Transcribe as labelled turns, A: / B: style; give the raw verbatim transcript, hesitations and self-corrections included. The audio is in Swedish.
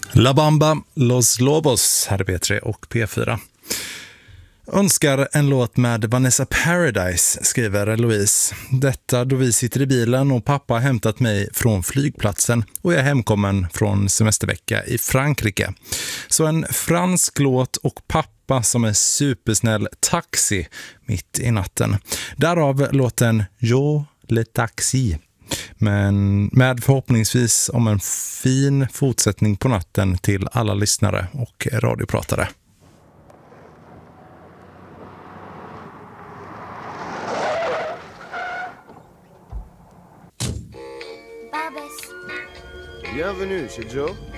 A: La Bamba, Los Lobos, här är P tre och P fyra. Önskar en låt med Vanessa Paradise, skriver Louise. Detta då vi sitter i bilen och pappa har hämtat mig från flygplatsen och jag är hemkommen från semestervecka i Frankrike. Så en fransk låt och pappa som är supersnäll taxi mitt i natten. Därav låten Jo le taxi. Men med förhoppningsvis om en fin fortsättning på natten till alla lyssnare och radiopratare.
B: Bienvenue chez Joe.